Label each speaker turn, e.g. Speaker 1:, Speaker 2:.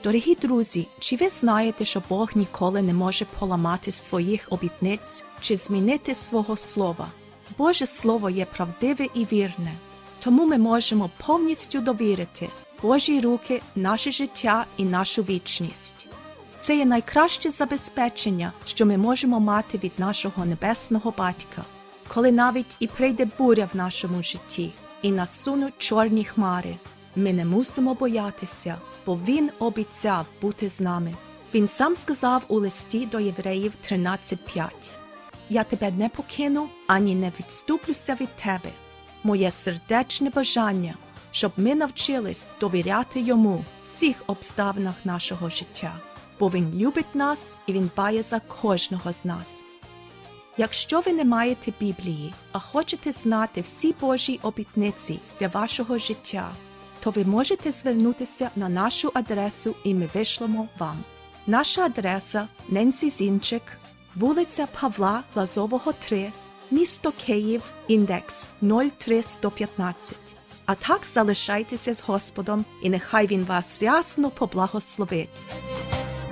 Speaker 1: Дорогі друзі, чи ви знаєте, що Бог ніколи не може поламати своїх обітниць чи змінити свого слова? Боже Слово є правдиве і вірне, тому ми можемо повністю довірити Божій руки наше життя і нашу вічність. Це є найкраще забезпечення, що ми можемо мати від нашого Небесного Батька, коли навіть і прийде буря в нашому житті і насунуть чорні хмари. Ми не мусимо боятися, бо Він обіцяв бути з нами. Він сам сказав у листі до Євреїв 13:5: «Я тебе не покину, ані не відступлюся від тебе». Моє сердечне бажання, щоб ми навчились довіряти Йому в всіх обставинах нашого життя, бо Він любить нас і Він дбає за кожного з нас. Якщо ви не маєте Біблії, а хочете знати всі Божі обітниці для вашого життя, то ви можете звернутися на нашу адресу і ми вишлемо вам. Наша адреса – Ненсі Зінчик, вулиця Павла Глазового, 3, місто Київ, індекс 03115. А так залишайтеся з Господом, і нехай Він вас рясно поблагословить.